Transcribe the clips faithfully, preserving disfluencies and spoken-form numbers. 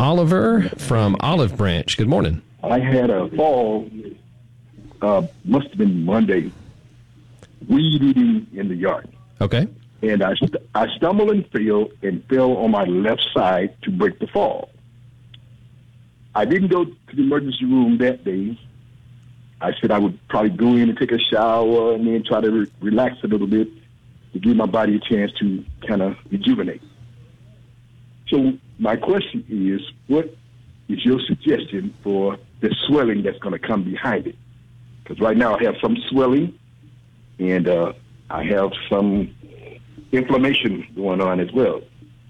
Oliver from Olive Branch. Good morning. I had a fall, uh, must have been Monday, weed eating in the yard. Okay. And I, st- I stumbled and fell and fell on my left side to break the fall. I didn't go to the emergency room that day. I said I would probably go in and take a shower and then try to re- relax a little bit to give my body a chance to kind of rejuvenate. So my question is, what is your suggestion for the swelling that's going to come behind it? Because right now I have some swelling and uh, I have some inflammation going on as well.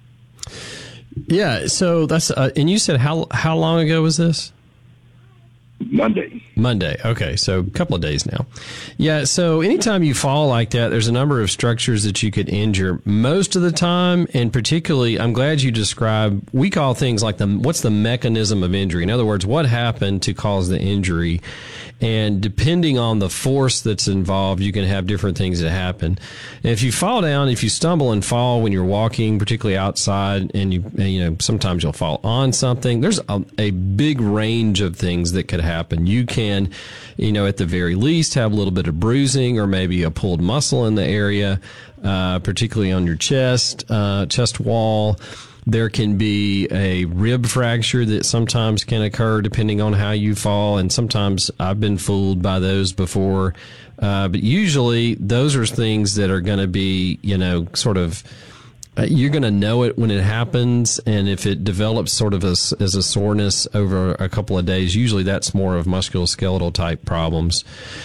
Yeah, so that's, uh, and you said how how long ago was this? Monday. Monday. Okay, so a couple of days now. Yeah, so anytime you fall like that, there's a number of structures that you could injure. Most of the time, and particularly, I'm glad you described, we call things like the, what's the mechanism of injury? In other words, what happened to cause the injury? And depending on the force that's involved, you can have different things that happen. And if you fall down, if you stumble and fall when you're walking, particularly outside, and you, and, you know, sometimes you'll fall on something, there's a, a big range of things that could happen. You can, you know, at the very least have a little bit of bruising or maybe a pulled muscle in the area, uh, particularly on your chest, uh, chest wall. There can be a rib fracture that sometimes can occur depending on how you fall, and sometimes I've been fooled by those before. Uh, but usually those are things that are going to be, you know, sort of, uh, you're going to know it when it happens, and if it develops sort of as, as a soreness over a couple of days, usually that's more of musculoskeletal type problems.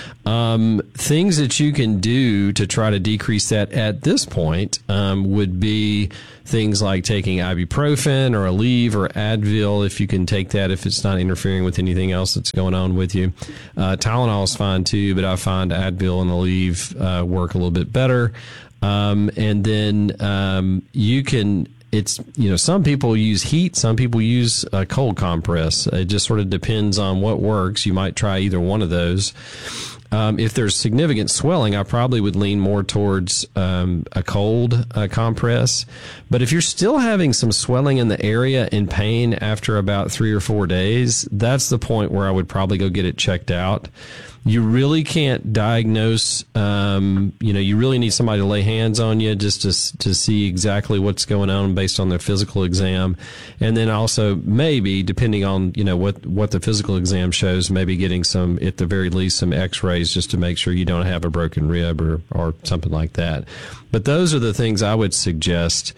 Um, things that you can do to try to decrease that at this point um, would be things like taking ibuprofen or Aleve or Advil, if you can take that, if it's not interfering with anything else that's going on with you. Uh, Tylenol is fine too, but I find Advil and Aleve uh, work a little bit better. Um, and then um, you can, it's, you know, some people use heat, some people use a cold compress. It just sort of depends on what works. You might try either one of those. Um, if there's significant swelling, I probably would lean more towards um, a cold uh, compress. But if you're still having some swelling in the area and pain after about three or four days, that's the point where I would probably go get it checked out. You really can't diagnose, um, you know, you really need somebody to lay hands on you just to to see exactly what's going on based on their physical exam. And then also maybe, depending on, you know, what, what the physical exam shows, maybe getting some, at the very least, some x-rays just to make sure you don't have a broken rib or, or something like that. But those are the things I would suggest.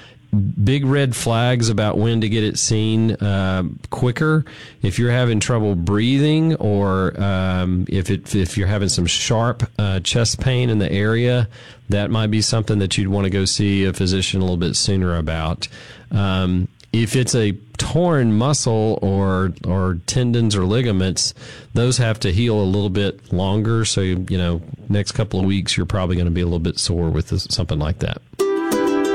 Big red flags about when to get it seen uh, quicker. If you're having trouble breathing, or um, if it if you're having some sharp uh, chest pain in the area, that might be something that you'd want to go see a physician a little bit sooner about. Um, if it's a torn muscle or or tendons or ligaments, those have to heal a little bit longer. So, you know, next couple of weeks, you're probably going to be a little bit sore with this, something like that.